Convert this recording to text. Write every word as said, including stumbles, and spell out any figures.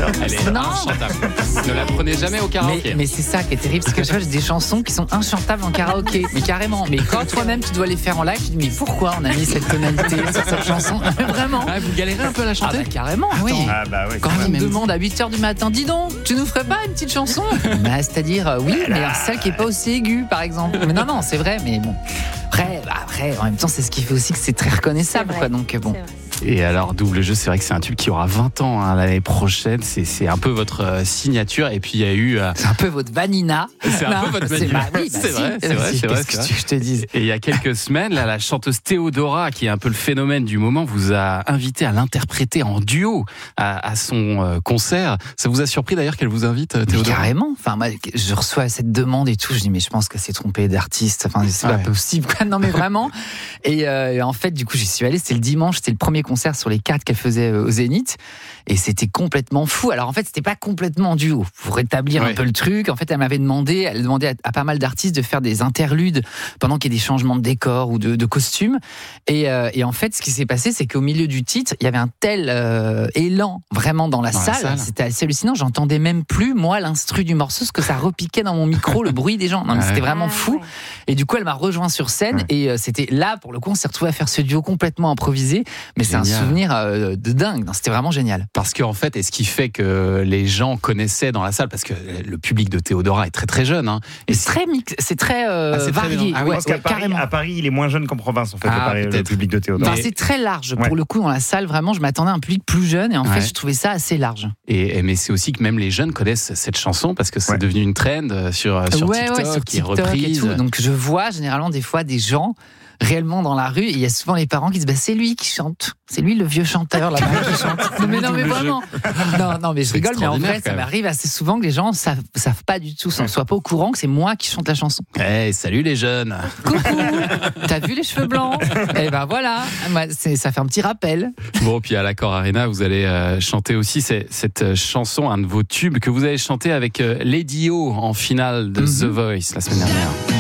Elle est Non. inchantable. Ne la prenez jamais au karaoké. Mais, mais c'est ça qui est terrible, parce que je vois, j'ai des chansons qui sont inchantables en karaoké, mais carrément. Mais quand toi-même tu dois les faire en live, tu te dis mais pourquoi on a mis cette tonalité sur cette chanson? Vraiment. Ah, vous galérez un peu à la Ah chanter bah carrément. oui. Attends. Ah bah ouais. Quand on me même. demande à huit heures du matin, dis donc, tu nous ferais pas une petite chanson? Bah, c'est-à-dire, euh, oui, mais alors, celle qui est pas aussi aiguë, par exemple. Mais non, non, c'est vrai, mais bon. Après, bah, après, en même temps, c'est ce qui fait aussi que c'est très reconnaissable, C'est quoi. vrai. Donc, bon. C'est vrai. Et alors, Double Jeu, c'est vrai que c'est un tube qui aura vingt ans hein, l'année prochaine. C'est, c'est un peu votre euh, signature. Et puis, il y a eu. Euh, C'est un peu votre Vanina. C'est un Non, peu votre c'est- Vanina. bah oui, bah C'est si. vrai, c'est vrai, c'est vrai, Qu'est-ce que c'est tu veux que je te dise? Et il y a quelques semaines, là, la chanteuse Théodora, qui est un peu le phénomène du moment, vous a invité à l'interpréter en duo à, à son euh, concert. Ça vous a surpris d'ailleurs qu'elle vous invite, euh, Mais Théodora? carrément. Enfin, moi, je reçois cette demande et tout. Je dis, mais je pense qu'elle s'est trompée d'artiste. Enfin, c'est Ouais. pas possible. Non, mais vraiment. Et, euh, et en fait, du coup, j'y suis allée. C'était le dimanche. C'était le premier concert sur les quatre qu'elle faisait au Zénith. Et c'était complètement fou. Alors, en fait, c'était pas complètement en duo. Pour rétablir Ouais. un peu le truc, en fait, elle m'avait demandé, elle demandait à, à pas mal d'artistes de faire des interludes pendant qu'il y ait des changements de décor ou de, de costumes. Et, euh, et en fait, ce qui s'est passé, c'est qu'au milieu du titre, il y avait un tel euh, élan vraiment dans la Dans la salle. salle. C'était assez hallucinant. J'entendais même plus, moi, l'instru du morceau, ce que ça repiquait dans mon micro, le bruit des gens. Non, mais Ouais. c'était vraiment Ah, fou. ouais. Et du coup, elle m'a rejoint sur scène. Ouais. Et euh, c'était là, pour le coup, on s'est retrouvé à faire ce duo complètement improvisé. Mais c'est un Génial. souvenir euh, de dingue. Non, c'était vraiment génial. Parce qu'en fait, et ce qui fait que les gens connaissaient dans la salle, parce que le public de Théodora est très très jeune. Hein, Et c'est très mix, c'est très euh, Ah, c'est très varié. mélangé. Ah oui, Ouais, Je pense qu'à ouais, Paris, carrément. à Paris, il est moins jeune qu'en province, en fait, Ah, le, Paris- le peut-être. public de Théodora. Enfin, Mais- c'est très large. Ouais. Pour le coup, dans la salle, vraiment, je m'attendais à un public plus jeune. Et en Ouais. fait, je trouvais ça assez large. Et, et- mais c'est aussi que même les jeunes connaissent cette chanson parce que c'est Ouais. devenu une trend sur, sur ouais, TikTok, ouais, sur qui est TikTok et reprise. tout. Donc, je vois généralement des fois des gens réellement dans la rue. Et il y a souvent les parents qui disent bah, c'est lui qui chante. C'est lui le vieux chanteur là-bas qui chante. Non, mais non, mais vraiment. Non, non, mais je C'est rigole. Mais en extraordinaire, vrai, quand ça même. m'arrive assez souvent que les gens savent, savent pas du tout, ne soient pas au courant que c'est moi qui chante la chanson. Hey, salut les jeunes. Coucou, t'as vu les cheveux blancs? Et ben voilà, Moi, c'est- ça fait un petit rappel. Bon, puis à l'Accor Arena, vous allez euh, chanter aussi c'est- cette chanson, un de vos tubes que vous avez chanté avec euh, Lady O en finale de Mhm. The Voice la semaine dernière.